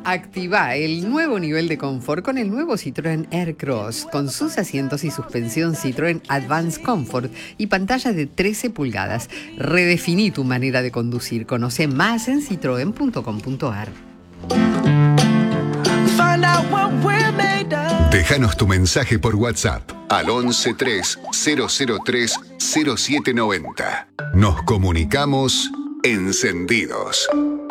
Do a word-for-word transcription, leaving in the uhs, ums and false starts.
Activa el nuevo nivel de confort con el nuevo Citroën Aircross, con sus asientos y suspensión Citroën Advanced Comfort y pantalla de trece pulgadas. Redefiní tu manera de conducir. Conoce más en citroen punto com punto ar. Déjanos tu mensaje por WhatsApp al once tres cero cero tres cero siete noventa. Nos comunicamos encendidos.